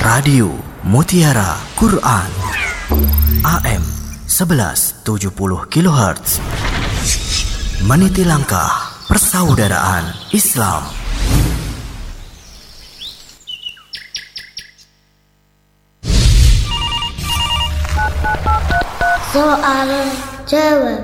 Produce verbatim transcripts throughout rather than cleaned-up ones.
Radio Mutiara Quran A M sebelas tujuh puluh kilohertz, meniti langkah persaudaraan Islam. Soal jawab.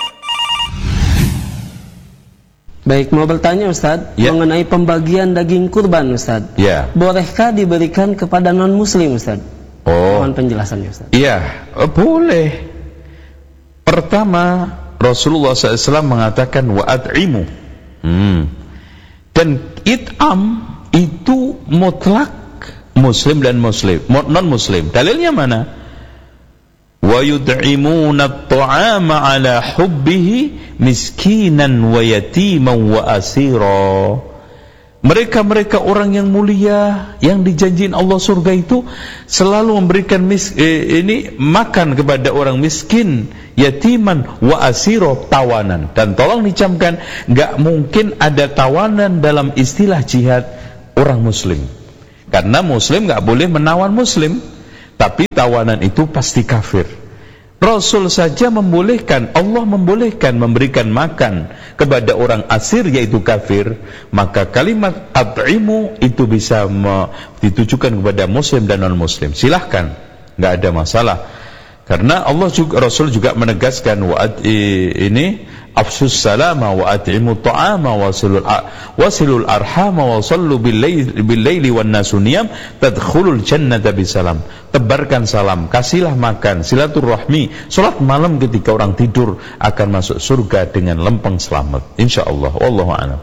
Baik, mau bertanya Ustadz ya. mengenai pembagian daging kurban Ustadz. Ya. Bolehkah diberikan kepada non-muslim Ustadz? Oh. Mohon penjelasannya Ustadz. Iya, boleh. Pertama, Rasulullah shallallahu alaihi wasallam mengatakan wa at'imu. Hmm. Dan it'am itu mutlak muslim dan muslim, non-muslim. Dalilnya mana? Wa yud'imuna at-ta'ama 'ala hubbihi miskinan wa yatiman wa asira. Mereka-mereka orang yang mulia yang dijanjiin Allah surga itu selalu memberikan mis, eh, ini makan kepada orang miskin, yatiman wa asira, tawanan. Dan tolong dicamkan, enggak mungkin ada tawanan dalam istilah jihad orang muslim. Karena muslim enggak boleh menawan muslim. Tapi tawanan itu pasti kafir. Rasul saja membolehkan, Allah membolehkan memberikan makan kepada orang asir yaitu kafir. Maka kalimat at'imu itu bisa ditujukan kepada muslim dan non muslim. Silahkan, nggak ada masalah. Karena Allah juga, Rasul juga menegaskan wa ini afsus salama wa at'imu ta'ama wasilul wasilul arhama wa sallu bil laili wan nasu niyam tadkhulul jannata bisalam. Tebarkan salam, kasihlah makan, silaturahmi, salat malam ketika orang tidur akan masuk surga dengan lempeng selamat insyaallah. Wallahu a'lam.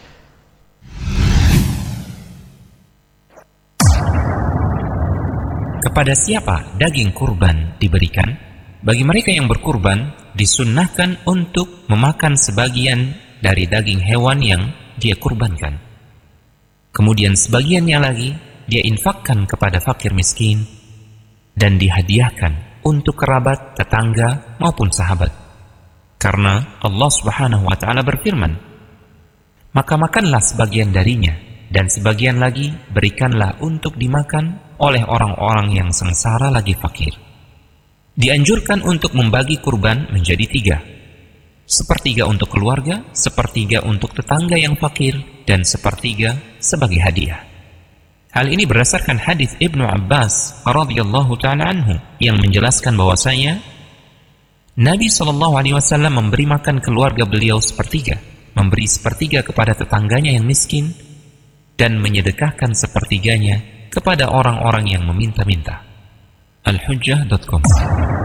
Kepada siapa daging kurban diberikan? Bagi mereka yang berkurban, disunnahkan untuk memakan sebagian dari daging hewan yang dia kurbankan. Kemudian sebagiannya lagi dia infakkan kepada fakir miskin dan dihadiahkan untuk kerabat, tetangga maupun sahabat. Karena Allah Subhanahu wa taala berfirman, "Maka makanlah sebagian darinya dan sebagian lagi berikanlah untuk dimakan oleh orang-orang yang sengsara lagi fakir." Dianjurkan untuk membagi kurban menjadi tiga. Sepertiga untuk keluarga, sepertiga untuk tetangga yang fakir, dan sepertiga sebagai hadiah. Hal ini berdasarkan hadis Ibnu Abbas radhiyallahu ta'ala anhu yang menjelaskan bahwasanya Nabi shallallahu alaihi wasallam memberi makan keluarga beliau sepertiga, memberi sepertiga kepada tetangganya yang miskin, dan menyedekahkan sepertiganya kepada orang-orang yang meminta-minta. al hujjah dot com